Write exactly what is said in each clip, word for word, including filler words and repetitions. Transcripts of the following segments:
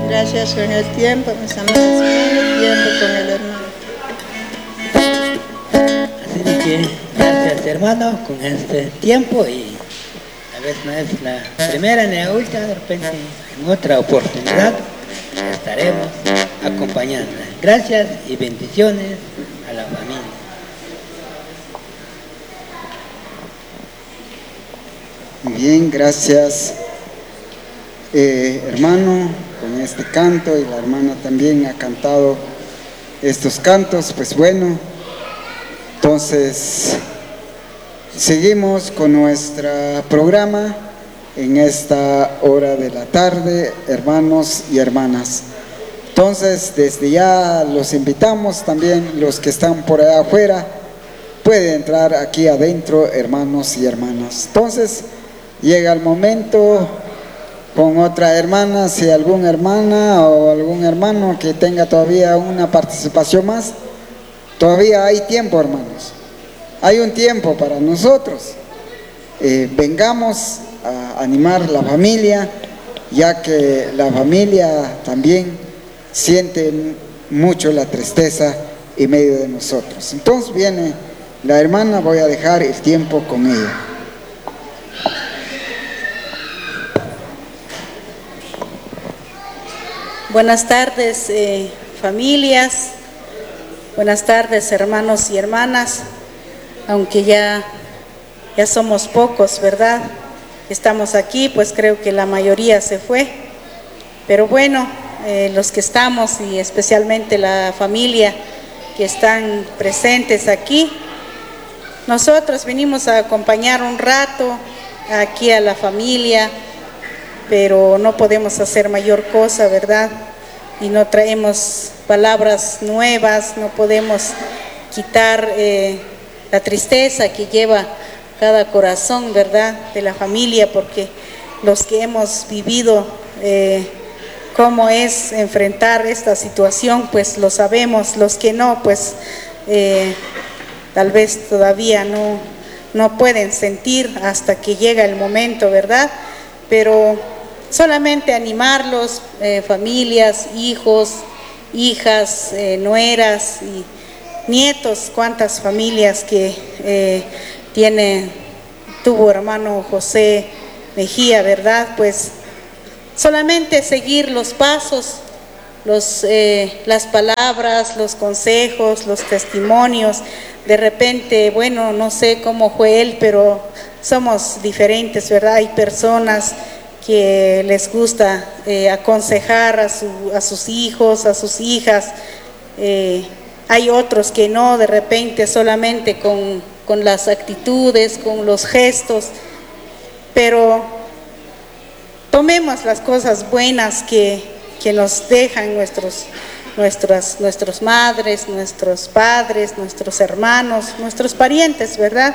Gracias con el tiempo, me estamos despidiendo tiempo con el hermano. Así de que, gracias hermano, con este tiempo y a veces no es la primera ni la última, de repente en otra oportunidad estaremos acompañando. Gracias y bendiciones a la familia. Bien, gracias eh, hermano con este canto, y la hermana también ha cantado estos cantos. Pues bueno, entonces seguimos con nuestro programa en esta hora de la tarde, hermanos y hermanas. Entonces desde ya los invitamos también, los que están por allá afuera pueden entrar aquí adentro, hermanos y hermanas. Entonces llega el momento con otra hermana, si alguna hermana o algún hermano que tenga todavía una participación más, todavía hay tiempo, hermanos. Hay un tiempo para nosotros. Eh, vengamos a animar la familia, ya que la familia también siente mucho la tristeza en medio de nosotros. Entonces viene la hermana, voy a dejar el tiempo con ella. Buenas tardes, eh, familias. Buenas tardes, hermanos y hermanas. Aunque ya, ya somos pocos, ¿verdad? Estamos aquí, pues creo que la mayoría se fue. Pero bueno, eh, los que estamos y especialmente la familia que están presentes aquí, nosotros venimos a acompañar un rato aquí a la familia, pero no podemos hacer mayor cosa, ¿verdad? Y no traemos palabras nuevas, no podemos quitar eh, la tristeza que lleva cada corazón, ¿verdad?, de la familia, porque los que hemos vivido eh, cómo es enfrentar esta situación, pues lo sabemos. Los que no, pues eh, tal vez todavía no, no pueden sentir hasta que llega el momento, ¿verdad? Pero solamente animarlos, eh, familias, hijos, hijas, eh, nueras y nietos, cuántas familias que eh, tiene, tuvo hermano José Mejía, ¿verdad? Pues solamente seguir los pasos, los, eh, las palabras, los consejos, los testimonios. De repente, bueno, no sé cómo fue él, pero somos diferentes, ¿verdad? Hay personas que les gusta eh, aconsejar a, su, a sus hijos, a sus hijas. Eh, hay otros que no, de repente solamente con, con las actitudes, con los gestos, pero tomemos las cosas buenas que, que nos dejan nuestros, nuestras, nuestras madres, nuestros padres, nuestros hermanos, nuestros parientes, ¿verdad?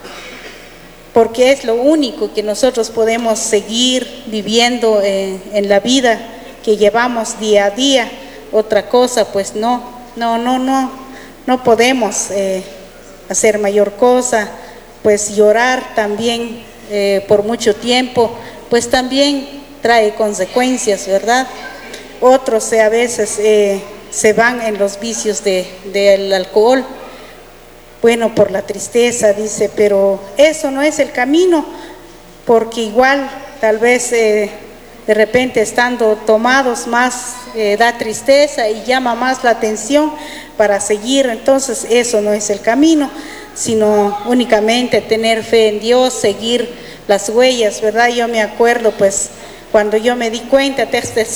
Porque es lo único que nosotros podemos seguir viviendo eh, en la vida que llevamos día a día. Otra cosa, pues no, no, no, no, no podemos eh, hacer mayor cosa. Pues llorar también eh, por mucho tiempo, pues también trae consecuencias, ¿verdad? Otros eh, a veces eh, se van en los vicios de, del alcohol. Bueno, por la tristeza, dice, pero eso no es el camino, porque igual tal vez eh, de repente estando tomados más eh, da tristeza y llama más la atención para seguir. Entonces eso no es el camino, sino únicamente tener fe en Dios, seguir las huellas, ¿verdad? Yo me acuerdo, pues, cuando yo me di cuenta,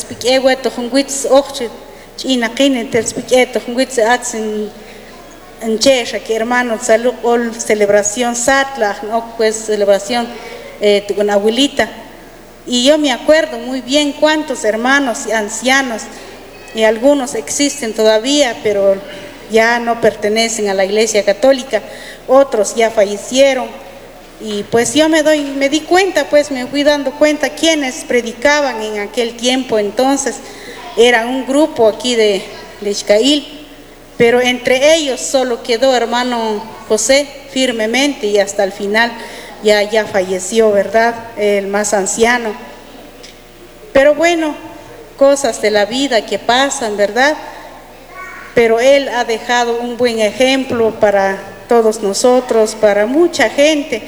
en Checha, que hermano, salud, celebración Satla, ¿no? Pues celebración eh, con abuelita. Y yo me acuerdo muy bien cuántos hermanos y ancianos, y algunos existen todavía, pero ya no pertenecen a la Iglesia Católica, otros ya fallecieron. Y pues yo me doy, me di cuenta, pues me fui dando cuenta quienes predicaban en aquel tiempo. Entonces eran un grupo aquí de, de Xcail. Pero entre ellos solo quedó hermano José firmemente, y hasta el final ya, ya falleció, ¿verdad? El más anciano. Pero bueno, cosas de la vida que pasan, ¿verdad? Pero él ha dejado un buen ejemplo para todos nosotros, para mucha gente,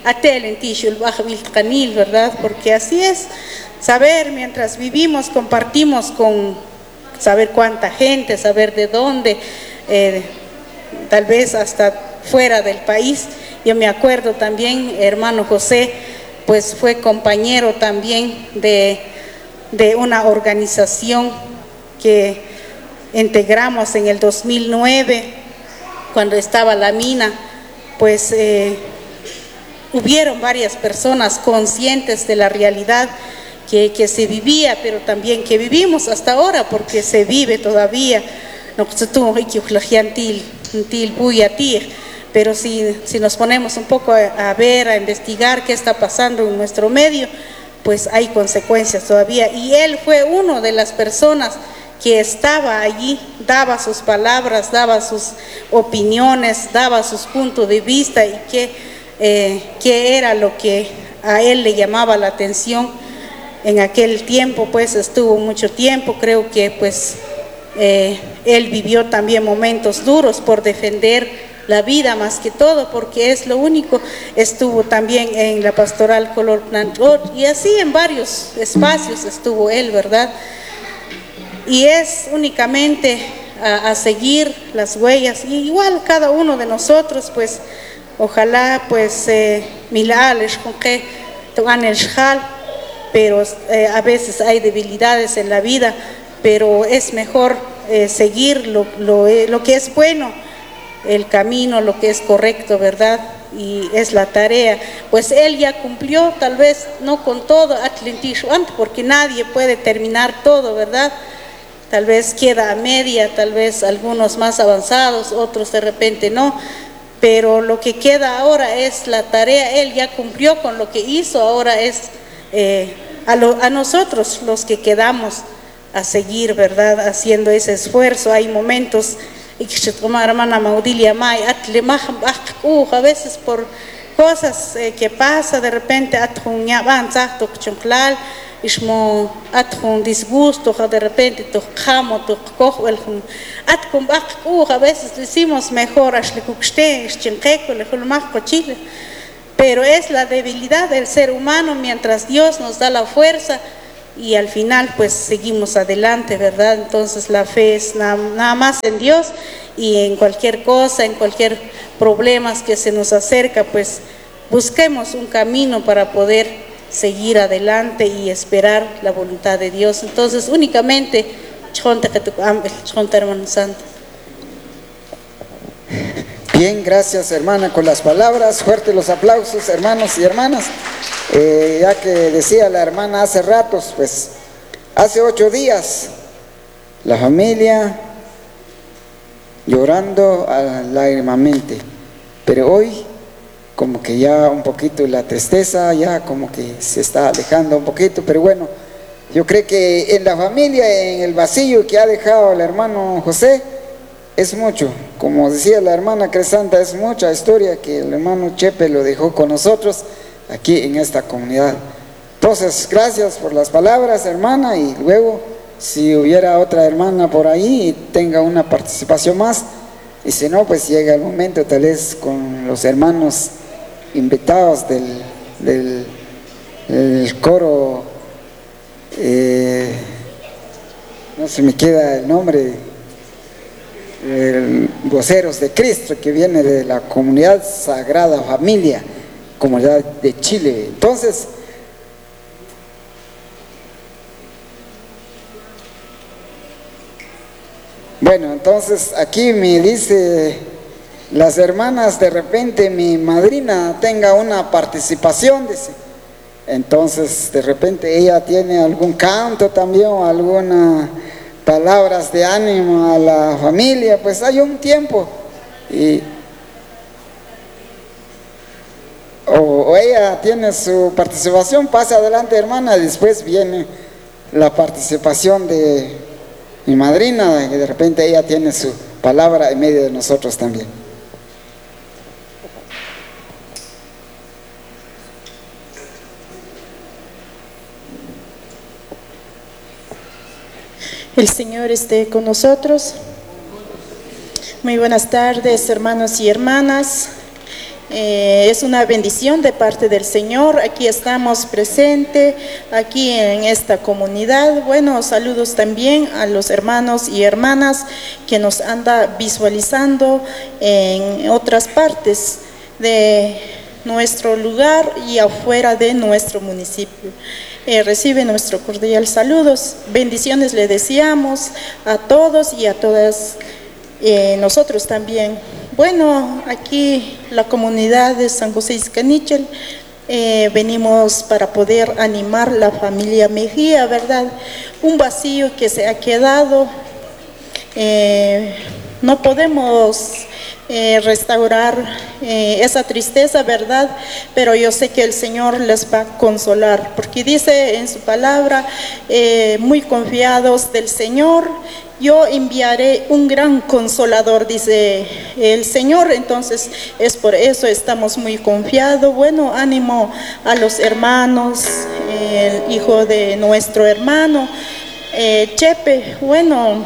¿verdad? Porque así es, saber, mientras vivimos, compartimos con saber cuánta gente, saber de dónde, eh, tal vez hasta fuera del país. Yo me acuerdo también, hermano José, pues fue compañero también de, de una organización que integramos en el dos mil nueve, cuando estaba la mina, pues eh, hubieron varias personas conscientes de la realidad que, que se vivía, pero también que vivimos hasta ahora, porque se vive todavía. Pero si, si nos ponemos un poco a, a ver, a investigar qué está pasando en nuestro medio, pues hay consecuencias todavía. Y él fue una de las personas que estaba allí, daba sus palabras, daba sus opiniones, daba sus puntos de vista y qué, eh, qué era lo que a él le llamaba la atención. En aquel tiempo pues estuvo mucho tiempo, creo que pues eh, él vivió también momentos duros por defender la vida más que todo, porque es lo único. Estuvo también en la pastoral Color Plantot y así en varios espacios estuvo él, ¿verdad? Y es únicamente a, a seguir las huellas, y igual cada uno de nosotros, pues ojalá pues milales con que toman el shal, pero eh, a veces hay debilidades en la vida, pero es mejor eh, seguir lo, lo, lo que es bueno, el camino, lo que es correcto, ¿verdad? Y es la tarea. Pues él ya cumplió, tal vez no con todo, porque nadie puede terminar todo, ¿verdad? Tal vez queda a media, tal vez algunos más avanzados, otros de repente no, pero lo que queda ahora es la tarea. Él ya cumplió con lo que hizo, ahora es eh, a, lo, a nosotros los que quedamos a seguir, ¿verdad? Haciendo ese esfuerzo. Hay momentos a veces por cosas eh, que pasa, de repente ismo atun disgusto, de repente tu jamo, tu cojo, el atun a veces decimos mejor, pero es la debilidad del ser humano, mientras Dios nos da la fuerza y al final pues seguimos adelante, ¿verdad? Entonces la fe es nada, nada más en Dios, y en cualquier cosa, en cualquier problema que se nos acerca, pues busquemos un camino para poder seguir adelante y esperar la voluntad de Dios. Entonces únicamente hermano santo. Bien, gracias hermana con las palabras, fuertes los aplausos hermanos y hermanas. Eh, ya que decía la hermana hace ratos, pues hace ocho días la familia llorando lágrimamente, pero hoy como que ya un poquito la tristeza ya como que se está alejando un poquito, pero bueno, yo creo que en la familia, en el vacío que ha dejado el hermano José, es mucho, como decía la hermana Cresanta, es mucha historia que el hermano Chepe lo dejó con nosotros aquí en esta comunidad. Entonces, gracias por las palabras, hermana, y luego, si hubiera otra hermana por ahí y tenga una participación más, y si no, pues llega el momento tal vez con los hermanos invitados del, del, del coro, eh, no se me queda el nombre, el Voceros de Cristo, que viene de la comunidad Sagrada Familia, comunidad de Chile. Entonces, bueno, entonces aquí me dice las hermanas, de repente mi madrina tenga una participación, dice. Entonces de repente ella tiene algún canto también o alguna palabras de ánimo a la familia, pues hay un tiempo y o, o ella tiene su participación, pasa adelante hermana, y después viene la participación de mi madrina, y de repente ella tiene su palabra en medio de nosotros también. El Señor esté con nosotros. Muy buenas tardes, hermanos y hermanas. Eh, es una bendición de parte del Señor. Aquí estamos presentes, aquí en esta comunidad. Bueno, saludos también a los hermanos y hermanas que nos anda visualizando en otras partes de nuestro lugar y afuera de nuestro municipio. Eh, recibe nuestro cordial saludos, bendiciones le deseamos a todos y a todas, eh, nosotros también. Bueno, aquí la comunidad de San José Ixcanichel, eh, venimos para poder animar la familia Mejía, ¿verdad? Un vacío que se ha quedado, eh, no podemos Eh, restaurar eh, esa tristeza, ¿verdad? Pero yo sé que el Señor les va a consolar, porque dice en su palabra, eh, muy confiados del Señor, yo enviaré un gran consolador, dice el Señor. Entonces es por eso estamos muy confiados. Bueno, ánimo a los hermanos, eh, el hijo de nuestro hermano eh, Chepe. Bueno,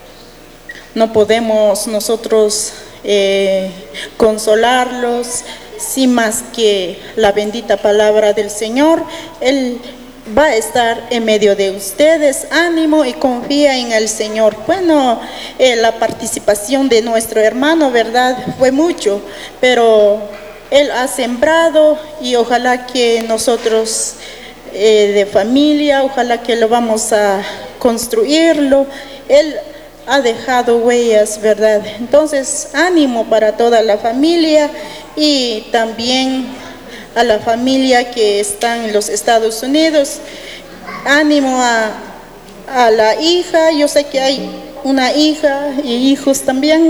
no podemos nosotros Eh, consolarlos, sin más que la bendita palabra del Señor. Él va a estar en medio de ustedes. Ánimo y confía en el Señor. Bueno, eh, la participación de nuestro hermano, ¿verdad? Fue mucho, pero él ha sembrado y ojalá que nosotros eh, de familia, ojalá que lo vamos a construirlo. Él ha dejado huellas, ¿verdad? Entonces, ánimo para toda la familia y también a la familia que está en los Estados Unidos. Ánimo a, a la hija, yo sé que hay una hija y hijos también.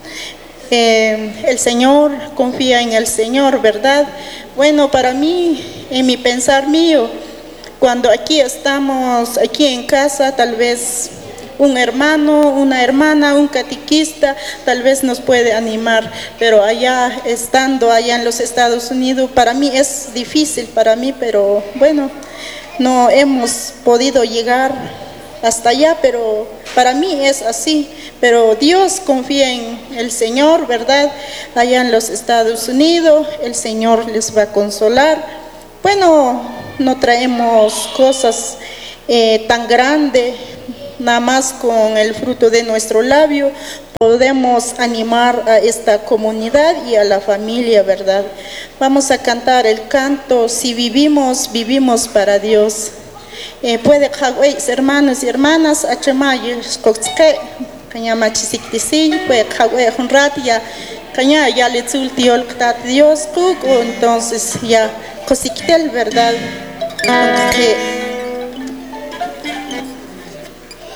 Eh, el Señor, confía en el Señor, ¿verdad? Bueno, para mí, en mi pensar mío, cuando aquí estamos, aquí en casa, tal vez un hermano, una hermana, un catequista, tal vez nos puede animar, pero allá, estando allá en los Estados Unidos, para mí es difícil, para mí, pero bueno, no hemos podido llegar hasta allá, pero para mí es así. Pero Dios confía en el Señor, ¿verdad? Allá en los Estados Unidos, el Señor les va a consolar. Bueno, no traemos cosas eh, tan grandes, nada más con el fruto de nuestro labio podemos animar a esta comunidad y a la familia, ¿verdad? Vamos a cantar el canto, si vivimos, vivimos para Dios. Eh, puede Hawái, hermanos y hermanas, Achamayos, Coxque, Cañama Chisiktisil, puede Hawái, Honratia, Caña, ya le zultiol, Dios, entonces ya Cosiquitel, ¿verdad? Entonces,